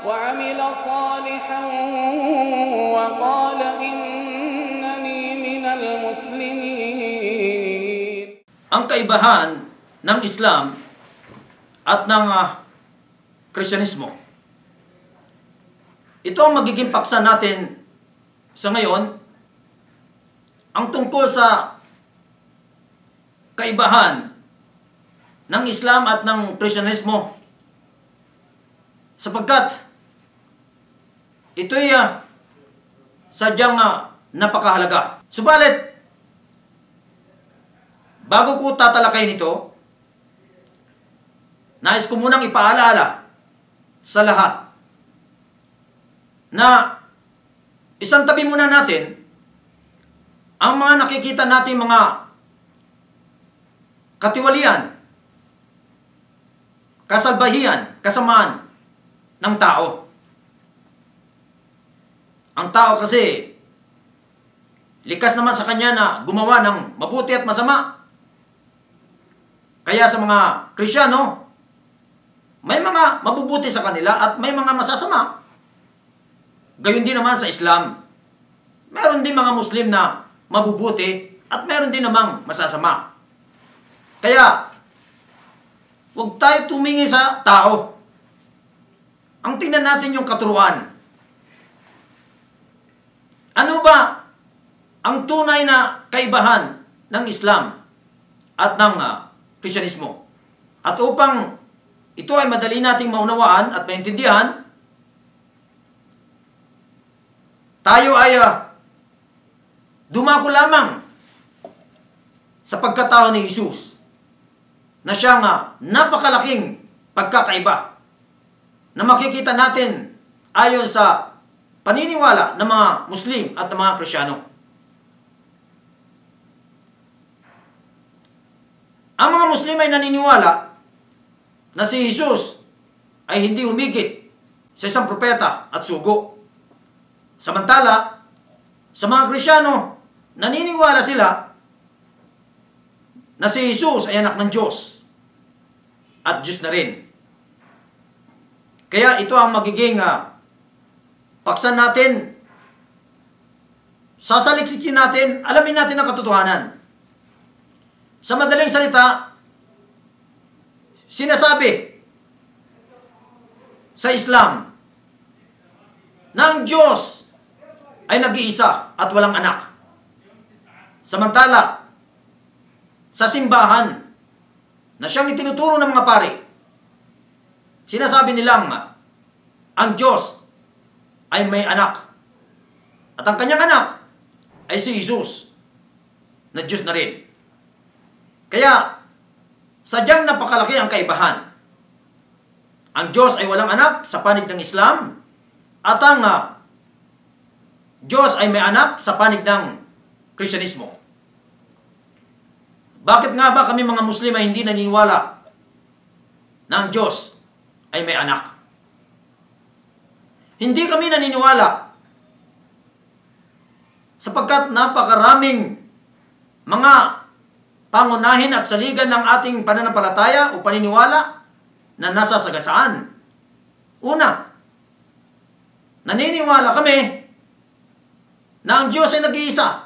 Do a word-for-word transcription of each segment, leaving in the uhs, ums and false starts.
وعمل صالحا وقال إنني من المسلمين. Ang kaibahan ng Islam at ng uh, Kristyanismo. Ito ang magiging paksa natin sa ngayon, ang tungkol sa kaibahan ng Islam at ng Kristyanismo. Sapagkat ito'y uh, sadyang uh, napakahalaga. Subalit, bago ko tatalakayin ito, nais ko munang ipaalaala sa lahat na isang tabi muna natin ang mga nakikita natin mga katiwalian, kasalbahian, kasamaan ng tao. Ang tao kasi likas naman sa kanya na gumawa ng mabuti at masama. Kaya sa mga Kristiyano, may mga mabubuti sa kanila at may mga masasama. Gayon din naman sa Islam. Meron din mga Muslim na mabubuti at meron din namang masasama. Kaya, huwag tayo tumingin sa tao. Ang tingnan natin yung katuruan. Ano ba ang tunay na kaibahan ng Islam at ng uh, Kristyanismo? At upang ito ay madali nating maunawaan at maintindihan, tayo ay uh, dumako lamang sa pagkatao ni Jesus na siyang uh, napakalaking pagkakaiba na makikita natin ayon sa paniniwala ng mga Muslim at ng mga Kristiyano. Ang mga Muslim ay naniniwala na si Jesus ay hindi humigit sa isang propeta at sugo. Samantala, sa mga Kristiyano, naniniwala sila na si Jesus ay anak ng Diyos at Diyos na rin. Kaya ito ang magiging uh, paksan natin, sasaliksikin natin, alamin natin ang katotohanan. Sa madaling salita, sinasabi sa Islam na ang Diyos ay nag-iisa at walang anak. Samantala, sa simbahan na siyang itinuturo ng mga pari, sinasabi nilang ang Diyos ay may anak. At ang kanyang anak ay si Jesus na Diyos na rin. Kaya, sadyang napakalaki ang kaibahan. Ang Diyos ay walang anak sa panig ng Islam at ang uh, Diyos ay may anak sa panig ng Kristyanismo. Bakit nga ba kami mga Muslim ay hindi naniniwala na ang Diyos ay may anak? Hindi kami naniniwala sapagkat napakaraming mga pangunahin at saligan ng ating pananampalataya o paniniwala na nasa sagasaan. Una, naniniwala kami na ang Diyos ay nag-iisa.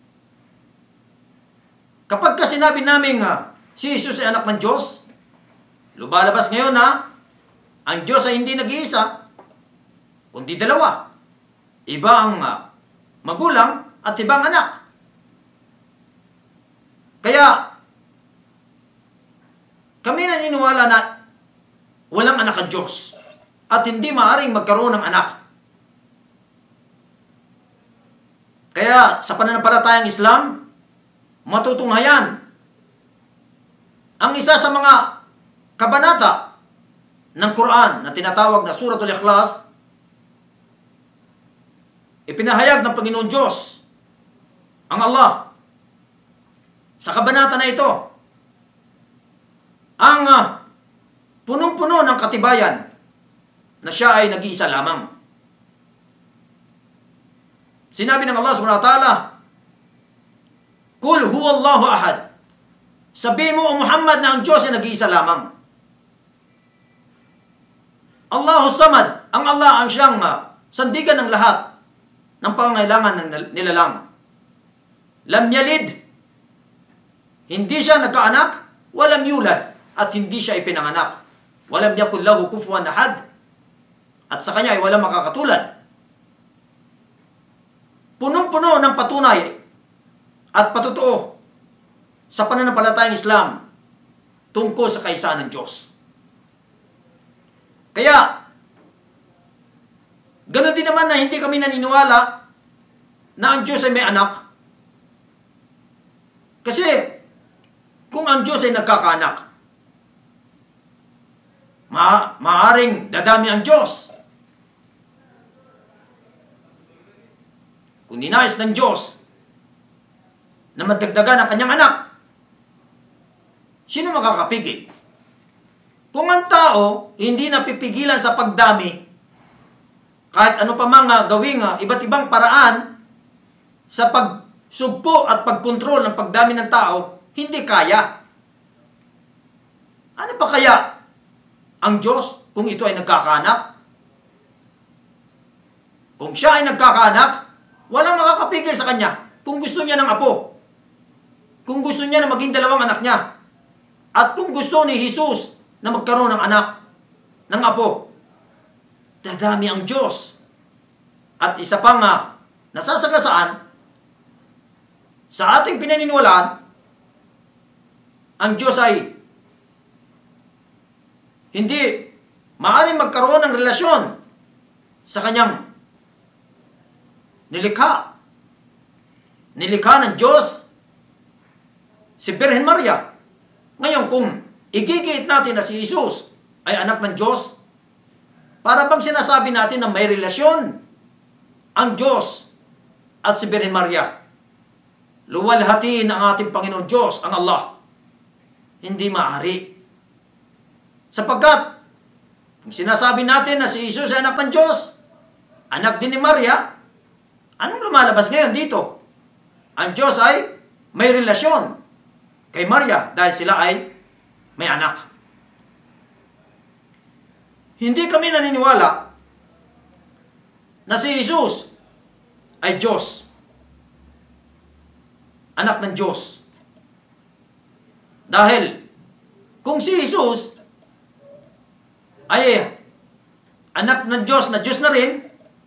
Kapag ka sinabi namin uh, si Jesus ay anak ng Diyos, lumalabas ngayon na ang Diyos ay hindi nag-iisa, kundi dalawa. Iba ang uh, magulang at ibang anak. Kaya, kami naniniwala na walang anak ang Diyos at hindi maaaring magkaroon ng anak. Kaya, sa pananampalatayang Islam, matutunghayan ang isa sa mga kabanata ng Quran na tinatawag na Suratul Ikhlas. Ipinahayag ng Panginoon Diyos, ang Allah, sa kabanata na ito, ang uh, punong-puno ng katibayan na siya ay nag-iisa lamang. Sinabi ng Allah subhanahu wa ta'ala, Kul huwallahu ahad. Sabihin mo, O Muhammad, na ang Diyos ay nag-iisa lamang. Allahu Samad, ang Allah ang siyang uh, sandigan ng lahat ng pangangailangan ng nilalang. Lam yalid, hindi siya nagkaanak, walam yulad, at hindi siya ipinanganak. Walam yakul lahu kufuwan ahad, at sa kanya ay walang makakatulad. Punong-puno ng patunay at patotoo sa pananampalatayang Islam tungkol sa kaisaan ng Diyos. Kaya, ganoon din naman na hindi kami naniniwala na ang Diyos ay may anak. Kasi, kung ang Diyos ay nagkakaanak, ma maaring dadami ang Diyos. Kung ninais ng Diyos na madagdagan ang kanyang anak, sino makakapigil? Kung ang tao hindi napipigilan sa pagdami, kahit ano pa mga gawing iba't ibang paraan sa pagsugpo at pagkontrol ng pagdami ng tao, hindi kaya. Ano pa kaya ang Diyos kung ito ay nagkakaanak? Kung siya ay nagkakaanak, walang makakapigil sa kanya kung gusto niya ng apo. Kung gusto niya na maging dalawang anak niya. At kung gusto ni Jesus na magkaroon ng anak, ng apo, dadami ang Diyos. At isa pa nga, nasasagasaan, sa ating pinaniniwalaan, ang Diyos ay hindi maaaring magkaroon ng relasyon sa kanyang nilikha. Nilikha ng Diyos si Birhen Maria. Ngayon, kung igigit natin na si Jesus ay anak ng Diyos, para bang sinasabi natin na may relasyon ang Diyos at si Birhen Maria? Luwalhati ng ating Panginoon Diyos, ang Allah. Hindi maaari. Sapagkat, kung sinasabi natin na si Jesus ay anak ng Diyos, anak din ni Maria, anong lumalabas ngayon dito? Ang Diyos ay may relasyon kay Maria dahil sila ay may anak. Hindi kami naniniwala na si Jesus ay Diyos. Anak ng Diyos. Dahil kung si Jesus ay anak ng Diyos na Diyos na rin,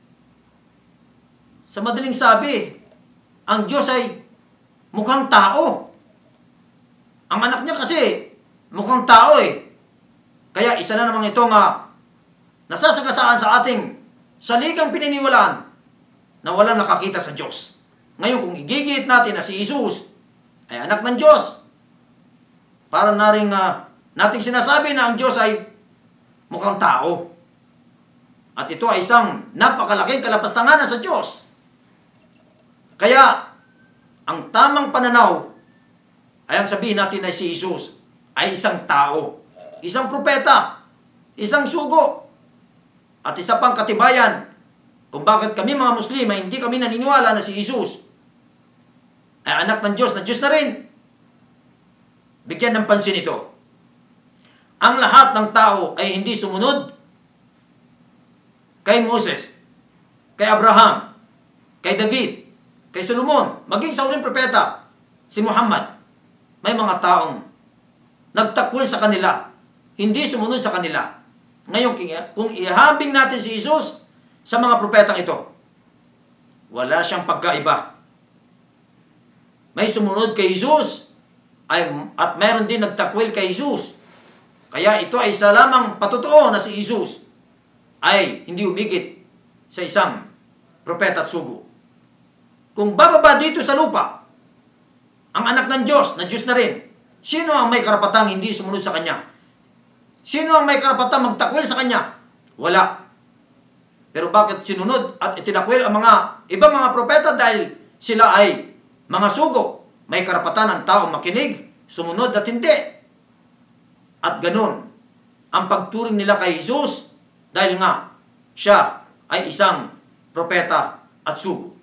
sa madaling sabi, ang Diyos ay mukhang tao. Ang anak niya kasi mukhang tao eh. Kaya isa na namang itong uh, nasasagasaan sa ating saligang pininiwalaan na walang nakakita sa Diyos. Ngayon kung igigit natin na si Jesus ay anak ng Diyos, para na rin uh, nating sinasabi na ang Diyos ay mukhang tao. At ito ay isang napakalaking kalapastanganan sa Diyos. Kaya, ang tamang pananaw ay ang sabihin natin na si Jesus ay isang tao, isang propeta, isang sugo, at isa pang katibayan kung bakit kami mga Muslim ay hindi kami naniniwala na si Jesus ay anak ng Diyos na Diyos na rin. Bigyan ng pansin ito. Ang lahat ng tao ay hindi sumunod kay Moses, kay Abraham, kay David, kay Solomon, maging sa uling propeta, si Muhammad. May mga taong nagtakwil sa kanila, hindi sumunod sa kanila. Ngayon, kung ihambing natin si Jesus sa mga propetang ito, wala siyang pagkaiba. May sumunod kay Jesus ay, at mayroon din nagtakwil kay Jesus. Kaya ito ay isa lamang patotoo na si Jesus ay hindi umigit sa isang propeta at sugo. Kung bababa dito sa lupa, ang anak ng Diyos, na Diyos na rin, sino ang may karapatang hindi sumunod sa Kanya? Sino ang may karapatang magtakwil sa Kanya? Wala. Pero bakit sinunod at itinakwil ang mga ibang mga propeta? Dahil sila ay mga sugo. May karapatan ang tao makinig, sumunod at hindi. At ganun, ang pagturing nila kay Jesus, dahil nga, siya ay isang propeta at sugo.